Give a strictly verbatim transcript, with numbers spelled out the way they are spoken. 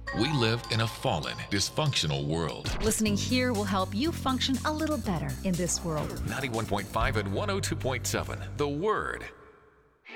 We live in a fallen, dysfunctional world. Listening here will help you function a little better in this world. ninety-one point five and one oh two point seven, The Word.